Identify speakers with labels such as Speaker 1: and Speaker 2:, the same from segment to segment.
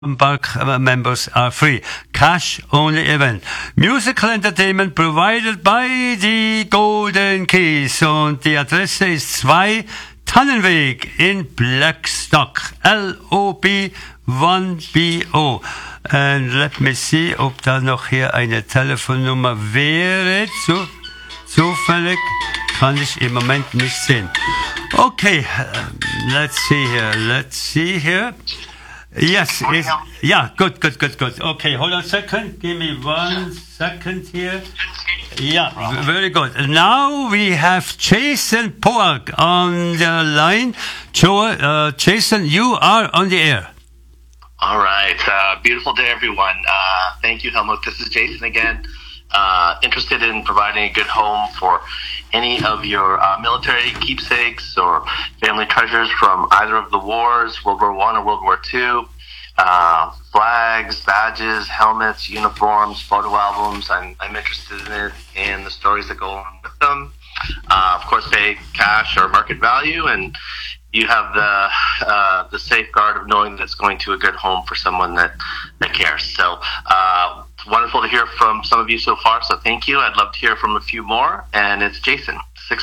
Speaker 1: Park members are free. Cash only event. Musical entertainment provided by the Golden Keys. Und die Adresse ist 2 Tannenweg in Blackstock. LOB 1BO. And let me see, ob da noch hier eine Telefonnummer wäre. Zufällig kann ich im Moment nicht sehen. Okay, let's see here. Yes, yeah, good. Okay, hold on a second. Give me 1 second here. Yeah, very good. Now we have Jason Poag on the line. Jason, you are on the air.
Speaker 2: All right. Beautiful day, everyone. Thank you, Helmut. This is Jason again. Interested in providing a good home for any of your military keepsakes or family treasures from either of the wars, World War I or World War II. Flags, badges, helmets, uniforms, photo albums. I'm interested in it and the stories that go along with them. Of course, pay cash or market value, and you have the safeguard of knowing that it's going to a good home for someone that cares. So it's wonderful to hear from some of you so far, so thank you. I'd love to hear from a few more, and it's Jason,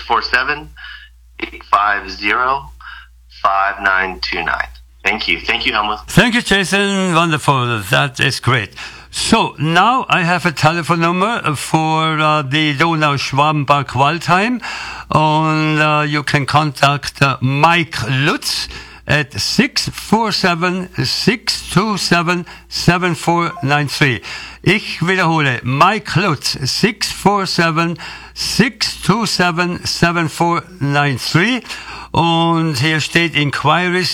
Speaker 2: 647-850-5929. Thank you, Helmut.
Speaker 1: Thank you, Jason. Wonderful. That is great. So now I have a telephone number for the Donauschwabenpark Waldheim, and you can contact Mike Lutz at 647-627-7493. Ich wiederhole, Mike Lutz, 647-627-7493. Und hier steht Inquiries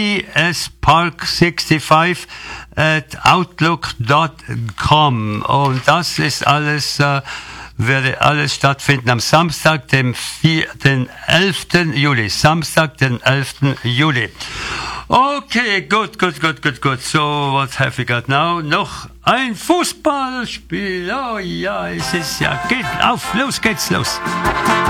Speaker 1: dspark65 at outlook.com. Und das ist alles, werde alles stattfinden am Samstag, den 11. Juli. Samstag, den 11. Juli. Okay, gut. So, what have we got now? Noch ein Fußballspiel. Oh ja, es ist ja, los geht's los.